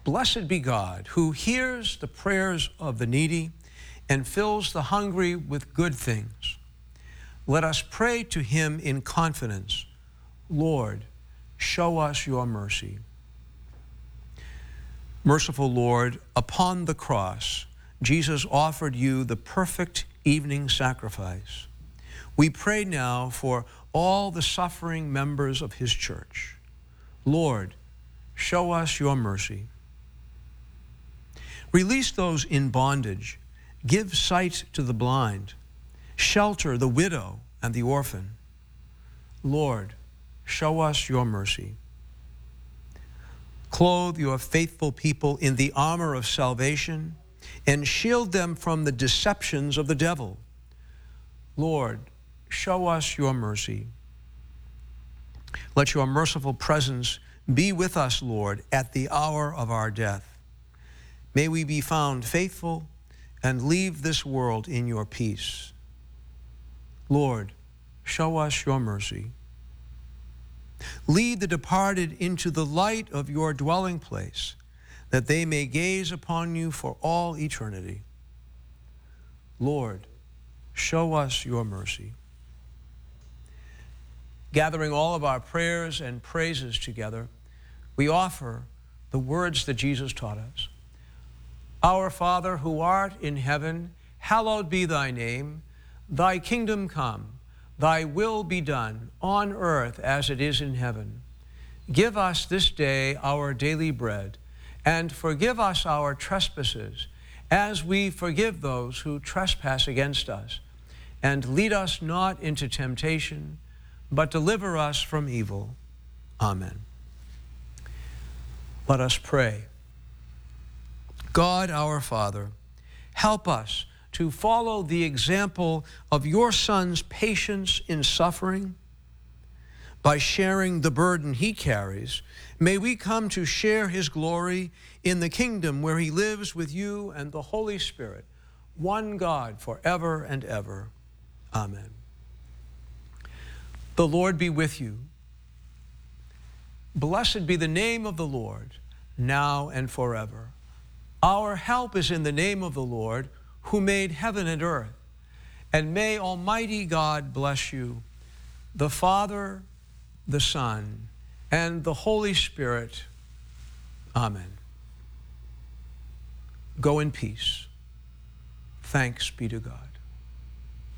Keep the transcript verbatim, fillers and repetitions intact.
Blessed be God, who hears the prayers of the needy and fills the hungry with good things. Let us pray to him in confidence. Lord, show us your mercy. Merciful Lord, upon the cross, Jesus offered you the perfect evening sacrifice. We pray now for all the suffering members of his church. Lord, show us your mercy. Release those in bondage. Give sight to the blind. Shelter the widow and the orphan. Lord, show us your mercy. Clothe your faithful people in the armor of salvation and shield them from the deceptions of the devil. Lord, show us your mercy. Let your merciful presence be with us, Lord, at the hour of our death. May we be found faithful and leave this world in your peace. Lord, show us your mercy. Lead the departed into the light of your dwelling place, that they may gaze upon you for all eternity. Lord, show us your mercy. Gathering all of our prayers and praises together, we offer the words that Jesus taught us. Our Father, who art in heaven, hallowed be thy name. Thy kingdom come, thy will be done on earth as it is in heaven. Give us this day our daily bread, and forgive us our trespasses, as we forgive those who trespass against us. And lead us not into temptation, but deliver us from evil. Amen. Let us pray. God, our Father, help us to follow the example of your Son's patience in suffering. By sharing the burden he carries, may we come to share his glory in the kingdom where he lives with you and the Holy Spirit, one God forever and ever. Amen. The Lord be with you. Blessed be the name of the Lord, now and forever. Our help is in the name of the Lord, who made heaven and earth. And may Almighty God bless you, the Father, the Son, and the Holy Spirit. Amen. Go in peace. Thanks be to God.